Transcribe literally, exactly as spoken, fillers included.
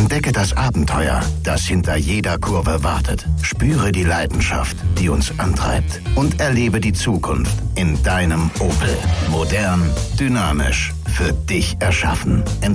Entdecke das Abenteuer, das hinter jeder Kurve wartet. Spüre die Leidenschaft, die uns antreibt. Und erlebe die Zukunft in deinem Opel. Modern, dynamisch, für dich erschaffen.